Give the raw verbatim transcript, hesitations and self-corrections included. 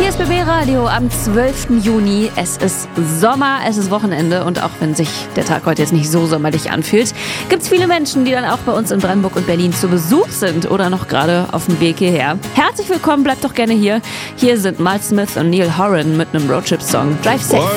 Hier ist B B Radio am zwölften Juni. Es ist Sommer, es ist Wochenende und auch wenn sich der Tag heute jetzt nicht so sommerlich anfühlt, gibt es viele Menschen, die dann auch bei uns in Brandenburg und Berlin zu Besuch sind oder noch gerade auf dem Weg hierher. Herzlich willkommen, bleibt doch gerne hier. Hier sind Miles Smith und Neil Horan mit einem Roadtrip-Song. Drive safe.